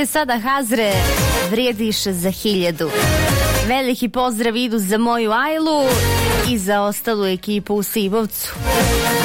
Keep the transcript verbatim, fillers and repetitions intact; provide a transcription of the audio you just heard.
ide sada Hazre, vrijediš za hiljadu. Veliki pozdrav idu za moju Ajlu i za ostalu ekipu u Sibovcu.